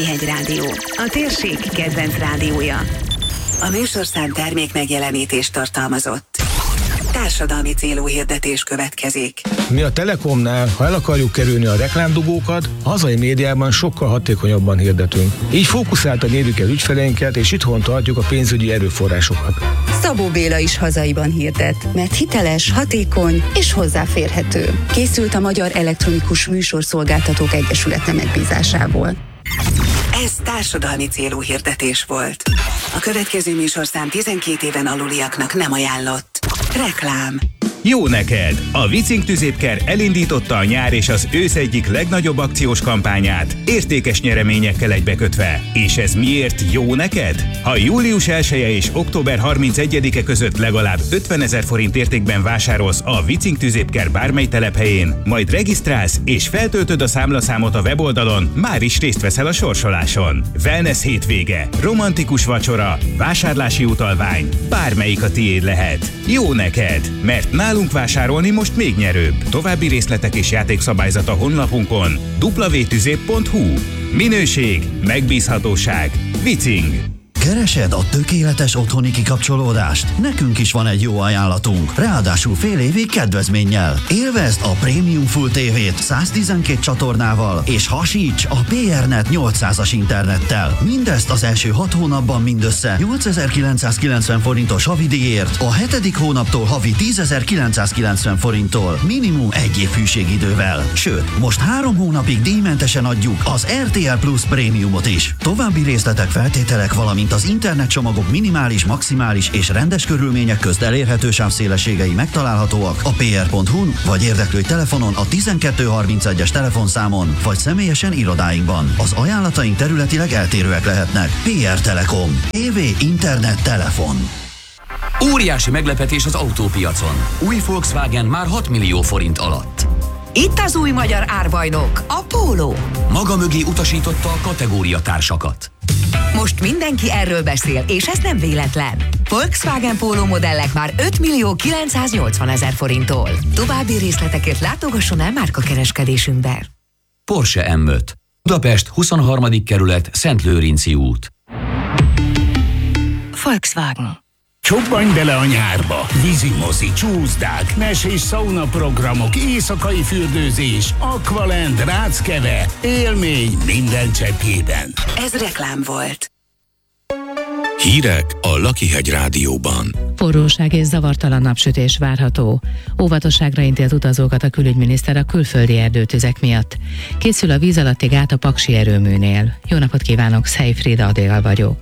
Lakihegy Rádió, a térség kedvenc rádiója. A műsorszám termék megjelenítést tartalmazott. Társadalmi célú hirdetés következik. Mi a Telekomnál, ha el akarjuk kerülni a reklámdugókat, a hazai médiában sokkal hatékonyabban hirdetünk. Így fókuszáltan érjük el ügyfeleinket, és itthon tartjuk a pénzügyi erőforrásokat. Szabó Béla is hazaiban hirdet, mert hiteles, hatékony és hozzáférhető. Készült a Magyar Elektronikus Műsorszolgáltatók Egyesülete megbízásából. Ez társadalmi célú hirdetés volt. A következő műsorszám 12 éven aluliaknak nem ajánlott. Reklám. Jó neked! A Vicing tüzépker elindította a nyár és az ősz egyik legnagyobb akciós kampányát, értékes nyereményekkel egybekötve. És ez miért jó neked? Ha július 1-e és október 31-e között legalább 50 000 forint értékben vásárolsz a Vicing tüzépker bármely telephelyén, majd regisztrálsz és feltöltöd a számlaszámot a weboldalon, már is részt veszel a sorsoláson. Wellness hétvége, romantikus vacsora, vásárlási utalvány, bármelyik a tiéd lehet. Jó neked, mert nálunk vásárolni most még nyerőbb. További részletek és játékszabályzat a honlapunkon www.tüzép.hu. Minőség, megbízhatóság, Vicing. Keresed a tökéletes otthoni kikapcsolódást? Nekünk is van egy jó ajánlatunk, ráadásul fél évig kedvezménnyel. Élvezd a Premium Full TV-t 112 csatornával, és hasíts a PRNet 800-as internettel. Mindezt az első 6 hónapban mindössze 8990 forintos havidíjért, a 7. hónaptól havi 10.990 forinttól, minimum 1 év hűségidővel. Sőt, most 3 hónapig díjmentesen adjuk az RTL Plus Prémiumot is. További részletek, feltételek, valamint az internetcsomagok minimális, maximális és rendes körülmények közt elérhető sávszélességei megtalálhatóak a pr.hu-n, vagy érdeklődj telefonon a 1231-es telefonszámon, vagy személyesen irodáinkban. Az ajánlataink területileg eltérőek lehetnek. PR Telekom. TV, internet, telefon. Óriási meglepetés az autópiacon. Új Volkswagen már 6 millió forint alatt. Itt az új magyar árbajnok, a Polo. Maga mögé utasította a kategóriatársakat. Most mindenki erről beszél, és ez nem véletlen. Volkswagen Polo modellek már 5 millió 980 000 forinttól. További részletekért látogasson el márkakereskedésünkbe. Porsche M5. Budapest 23. kerület, Szentlőrinci út. Volkswagen. Csobbanj bele a nyárba! Vízimozi, csúszdák, mesés szaunaprogramok, éjszakai fürdőzés, Aqualand, Ráckeve, élmény minden cseppjében. Ez reklám volt. Hírek a Lakihegy Rádióban. Forróság és zavartalan napsütés várható. Óvatosságra intélt utazókat a külügyminiszter a külföldi erdőtüzek miatt. Készül a víz alatti gát a Paksi erőműnél. Jó napot kívánok, Szejfrida Adél vagyok.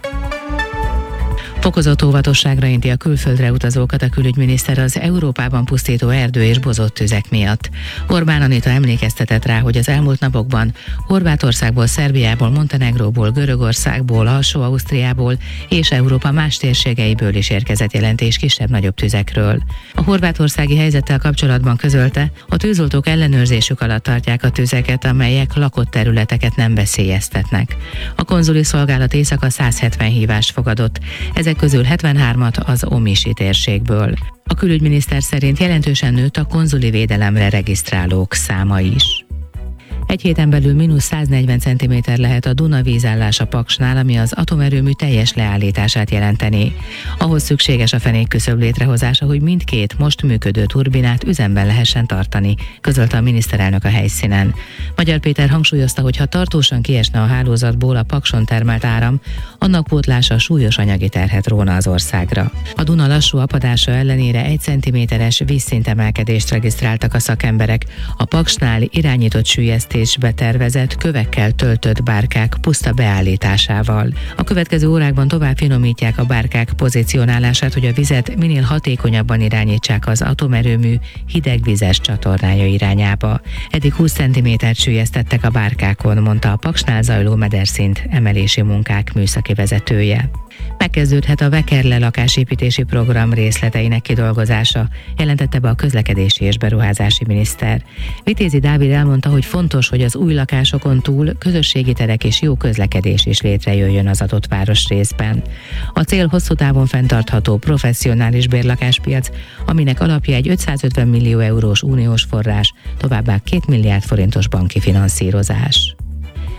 Fokozott óvatosságra inti a külföldre utazókat a külügyminiszter az Európában pusztító erdő és bozott tüzek miatt. Orbán Anita emlékeztetett rá, hogy az elmúlt napokban Horvátországból, Szerbiából, Montenegróból, Görögországból, Alsó-Ausztriából és Európa más térségeiből is érkezett jelentés kisebb-nagyobb tüzekről. A horvátországi helyzettel kapcsolatban közölte, a tűzoltók ellenőrzésük alatt tartják a tüzeket, amelyek lakott területeket nem veszélyeztetnek. A konzuli szolgálat éjszaka 170 hívást fogadott, ezek közül 73-at az omisi térségből. A külügyminiszter szerint jelentősen nőtt a konzuli védelemre regisztrálók száma is. Egy héten belül -140 cm lehet a Duna vízállása Paksnál, ami az atomerőmű teljes leállítását jelenteni. Ahhoz szükséges a fenékküszöb létrehozása, hogy mindkét most működő turbinát üzemben lehessen tartani, közölte a miniszterelnök a helyszínen. Magyar Péter hangsúlyozta, hogy ha tartósan kiesne a hálózatból a Pakson termelt áram, annak pótlása súlyos anyagi terhet róna az országra. A Duna lassú apadása ellenére 1 cm-es vízszintemelkedést regisztráltak a szakemberek. A Paksnál irányított süllyesztés betervezett, kövekkel töltött bárkák puszta beállításával. A következő órákban tovább finomítják a bárkák pozícionálását, hogy a vizet minél hatékonyabban irányítsák az atomerőmű hidegvizes csatornája irányába. Eddig 20 cm-t süllyesztettek a bárkákon, mondta a Paksnál zajló mederszint emelési munkák műszaki vezetője. Megkezdődhet a Vekerle lakásépítési program részleteinek kidolgozása, jelentette be a közlekedési és beruházási miniszter. Vitézi Dávid elmondta, hogy fontos, hogy az új lakásokon túl közösségi terek és jó közlekedés is létrejöjjön az adott városrészben. A cél hosszú távon fenntartható professzionális bérlakáspiac, aminek alapja egy 550 millió eurós uniós forrás, továbbá 2 milliárd forintos banki finanszírozás.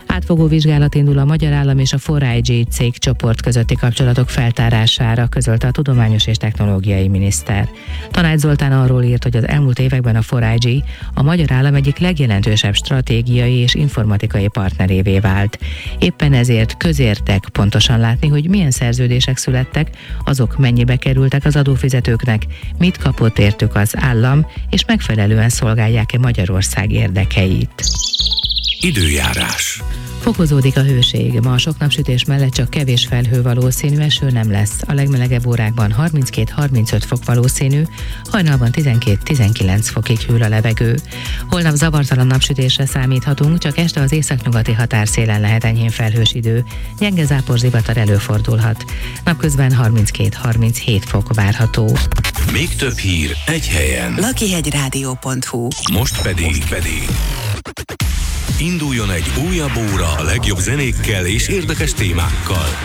Átfogó vizsgálat indul a Magyar Állam és a 4IG cégcsoport közötti kapcsolatok feltárására, közölte a Tudományos és Technológiai Miniszter. Tanács Zoltán arról írt, hogy az elmúlt években a 4IG a Magyar Állam egyik legjelentősebb stratégiai és informatikai partnerévé vált. Éppen ezért közértek pontosan látni, hogy milyen szerződések születtek, azok mennyibe kerültek az adófizetőknek, mit kapott értük az állam, és megfelelően szolgálják-e Magyarország érdekeit. Időjárás. Fokozódik a hőség, ma a sok napsütés mellett csak kevés felhő valószínű, eső nem lesz. A legmelegebb órákban 32-35 fok valószínű, hajnalban 12-19 fokig hűl a levegő. Holnap zavartalan napsütésre számíthatunk, csak este az északnyugati határszélen lehet enyhén felhős idő, gyenge záporzivatar előfordulhat. Napközben 32-37 fok várható. Még több hír egy helyen. lakihegyradio.hu. Most pedig induljon egy újabb óra a legjobb zenékkel és érdekes témákkal.